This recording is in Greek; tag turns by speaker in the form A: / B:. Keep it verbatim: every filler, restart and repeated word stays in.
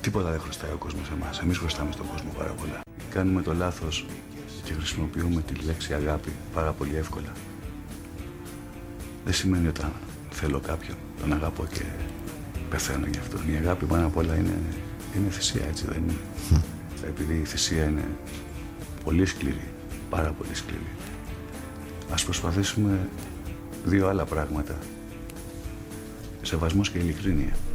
A: Τίποτα δεν χρωστάει ο κόσμος εμάς. Εμείς χρωστάμε στον κόσμο πάρα πολλά. Κάνουμε το λάθος και χρησιμοποιούμε τη λέξη αγάπη πάρα πολύ εύκολα. Δεν σημαίνει όταν θέλω κάποιον, τον αγαπώ και πεθαίνω γι' αυτόν. Η αγάπη πάνω απ' όλα είναι, είναι θυσία, έτσι δεν είναι. Mm. Επειδή η θυσία είναι πολύ σκληρή, πάρα πολύ σκληρή. Ας προσπαθήσουμε δύο άλλα πράγματα. Σεβασμός και ειλικρίνεια.